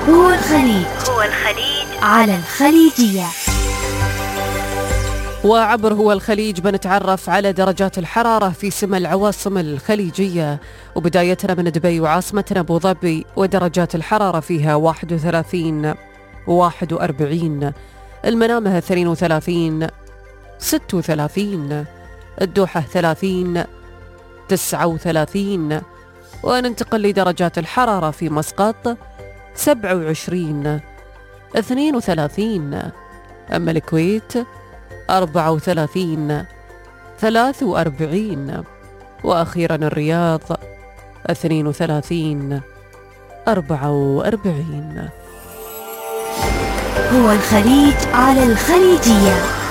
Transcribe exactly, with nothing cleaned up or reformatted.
هو الخليج هو الخليج على الخليجية. وعبر هو الخليج بنتعرف على درجات الحرارة في سما العواصم الخليجية، وبدايتنا من دبي وعاصمتنا أبو ظبي، ودرجات الحرارة فيها واحد وثلاثين واحد وأربعين، المنامة اثنين وثلاثين ست وثلاثين، الدوحة ثلاثين تسعة وثلاثين، وننتقل لدرجات الحرارة في مسقط سبعة وعشرين اثنين وثلاثين، أما الكويت أربعة وثلاثين ثلاث وأربعين، وأخيرا الرياض اثنين وثلاثين أربعة وأربعين. هو الخليج على الخليجية.